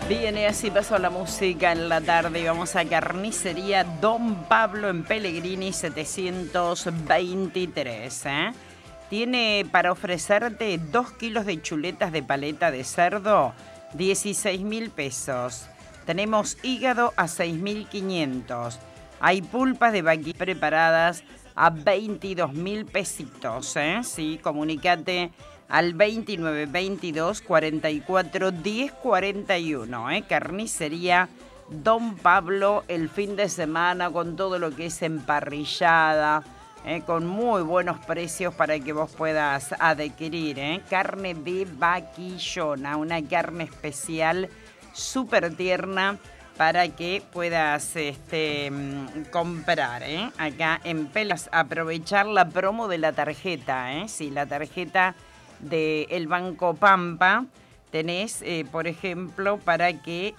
Viene así pasó la música en la tarde y vamos a Carnicería Don Pablo en Pellegrini 723. Tiene para ofrecerte 2 kilos de chuletas de paleta de cerdo, 16.000 pesos. Tenemos hígado a 6.500. Hay pulpas de vaqui preparadas a 22.000 pesitos. Sí, comunícate al 29 22 44 10 41. Carnicería Don Pablo el fin de semana con todo lo que es emparrillada, con muy buenos precios para que vos puedas adquirir. Carne de vaquillona, una carne especial súper tierna para que puedas comprar. Acá en Pelas, aprovechar la promo de la tarjeta. Sí, la tarjeta del Banco Pampa. Tenés, por ejemplo, para que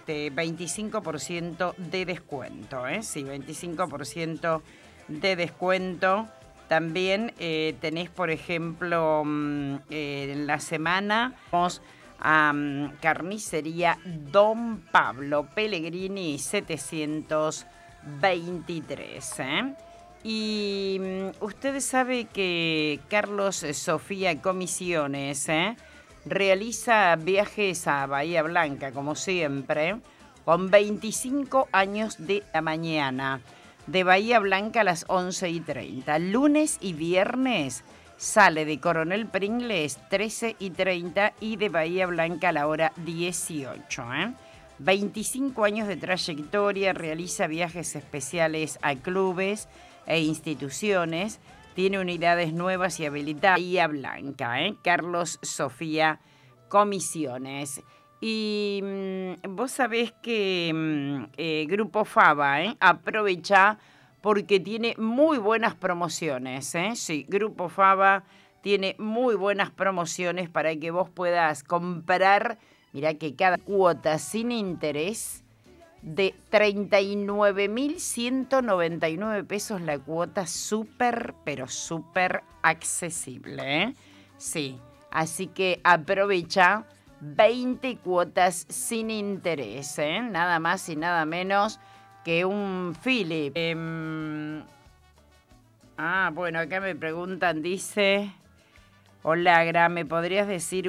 25% de descuento. Sí, 25% de descuento. También tenés, por ejemplo, en la semana vamos a Carnicería Don Pablo Pellegrini 723. Y usted sabe que Carlos Sofía Comisiones realiza viajes a Bahía Blanca, como siempre, con 25 años de la mañana. De Bahía Blanca a las 11:30. Lunes y viernes sale de Coronel Pringles 13:30 y de Bahía Blanca a la hora 18. 25 años de trayectoria, realiza viajes especiales a clubes e instituciones. Tiene unidades nuevas y habilitadas. Bahía Blanca, Carlos Sofía Comisiones. Y vos sabés que Grupo Fava, aprovecha porque tiene muy buenas promociones. Sí, Grupo Fava tiene muy buenas promociones para que vos puedas comprar. Mirá que cada cuota sin interés de 39.199 pesos la cuota, súper, pero súper accesible. Sí, así que aprovecha 20 cuotas sin interés, nada más y nada menos que un Philip. Bueno, acá me preguntan, dice... Hola, Gra, ¿me podrías decir